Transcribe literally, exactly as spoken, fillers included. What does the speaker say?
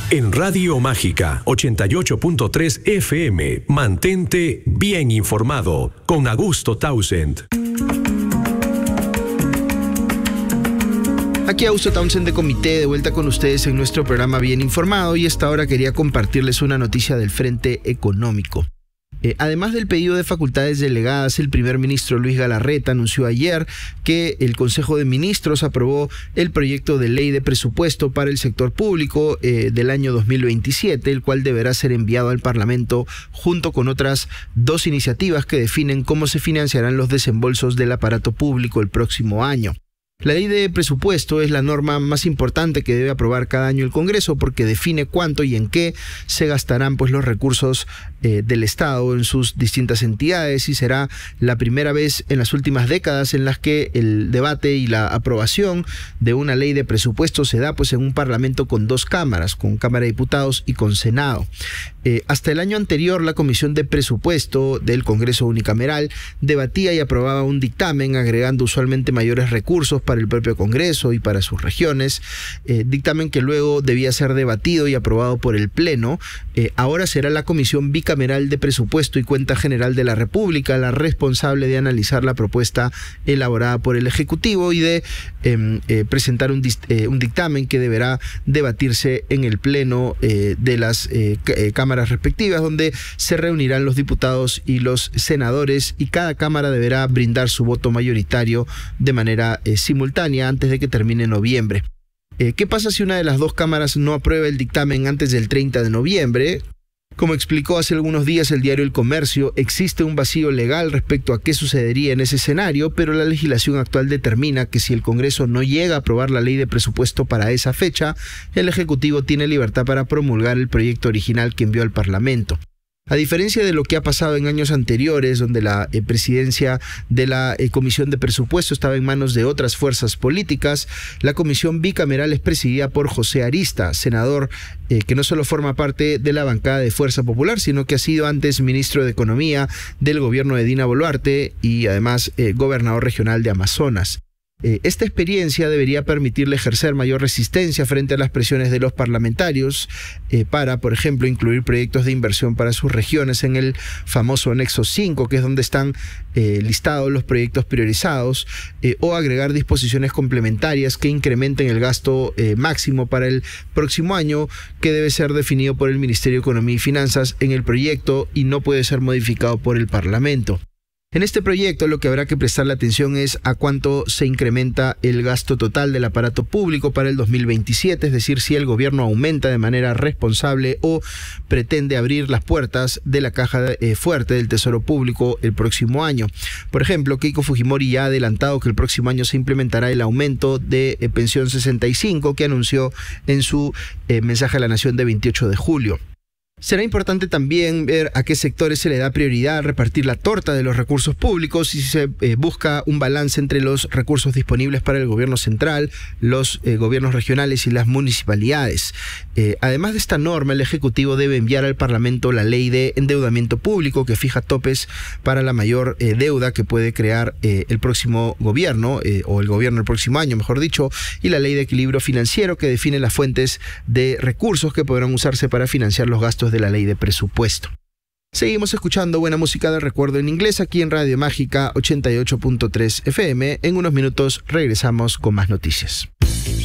En Radio Mágica ochenta y ocho punto tres F M, mantente bien informado con Augusto Townsend. Aquí Augusto Townsend de Comité, de vuelta con ustedes en nuestro programa Bien Informado, y esta hora quería compartirles una noticia del Frente Económico. Eh, además del pedido de facultades delegadas, el primer ministro Luis Galarreta anunció ayer que el Consejo de Ministros aprobó el proyecto de ley de presupuesto para el sector público eh, del año dos mil veintisiete, el cual deberá ser enviado al Parlamento junto con otras dos iniciativas que definen cómo se financiarán los desembolsos del aparato público el próximo año. La ley de presupuesto es la norma más importante que debe aprobar cada año el Congreso porque define cuánto y en qué se gastarán pues los recursos eh, del Estado en sus distintas entidades, y será la primera vez en las últimas décadas en las que el debate y la aprobación de una ley de presupuesto se da pues en un Parlamento con dos cámaras, con Cámara de Diputados y con Senado. Eh, hasta el año anterior, la Comisión de Presupuesto del Congreso Unicameral debatía y aprobaba un dictamen agregando usualmente mayores recursos para el propio Congreso y para sus regiones, eh, dictamen que luego debía ser debatido y aprobado por el Pleno. Eh, ahora será la Comisión Bicameral de Presupuesto y Cuenta General de la República la responsable de analizar la propuesta elaborada por el Ejecutivo y de eh, eh, presentar un, eh, un dictamen que deberá debatirse en el Pleno eh, de las eh, eh, cámaras respectivas, donde se reunirán los diputados y los senadores, y cada cámara deberá brindar su voto mayoritario de manera eh, simultánea simultánea antes de que termine noviembre. Eh, ¿Qué pasa si una de las dos cámaras no aprueba el dictamen antes del treinta de noviembre? Como explicó hace algunos días el diario El Comercio, existe un vacío legal respecto a qué sucedería en ese escenario, pero la legislación actual determina que si el Congreso no llega a aprobar la ley de presupuesto para esa fecha, el Ejecutivo tiene libertad para promulgar el proyecto original que envió al Parlamento. A diferencia de lo que ha pasado en años anteriores, donde la eh, presidencia de la eh, Comisión de Presupuesto estaba en manos de otras fuerzas políticas, la Comisión Bicameral es presidida por José Arista, senador eh, que no solo forma parte de la bancada de Fuerza Popular, sino que ha sido antes ministro de Economía del gobierno de Dina Boluarte y además eh, gobernador regional de Amazonas. Eh, esta experiencia debería permitirle ejercer mayor resistencia frente a las presiones de los parlamentarios eh, para, por ejemplo, incluir proyectos de inversión para sus regiones en el famoso anexo cinco, que es donde están eh, listados los proyectos priorizados, eh, o agregar disposiciones complementarias que incrementen el gasto eh, máximo para el próximo año, que debe ser definido por el Ministerio de Economía y Finanzas en el proyecto y no puede ser modificado por el Parlamento. En este proyecto lo que habrá que prestarle atención es a cuánto se incrementa el gasto total del aparato público para el dos mil veintisiete, es decir, si el gobierno aumenta de manera responsable o pretende abrir las puertas de la caja eh, fuerte del Tesoro Público el próximo año. Por ejemplo, Keiko Fujimori ya ha adelantado que el próximo año se implementará el aumento de eh, pensión sesenta y cinco que anunció en su eh, mensaje a la Nación de veintiocho de julio. Será importante también ver a qué sectores se le da prioridad al repartir la torta de los recursos públicos y si se eh, busca un balance entre los recursos disponibles para el gobierno central, los eh, gobiernos regionales y las municipalidades. Eh, además de esta norma, el Ejecutivo debe enviar al Parlamento la ley de endeudamiento público que fija topes para la mayor eh, deuda que puede crear eh, el próximo gobierno, eh, o el gobierno el próximo año, mejor dicho, y la ley de equilibrio financiero que define las fuentes de recursos que podrán usarse para financiar los gastos de la ley de presupuesto. Seguimos escuchando buena música de recuerdo en inglés aquí en Radio Mágica ochenta y ocho punto tres F M. En unos minutos regresamos con más noticias.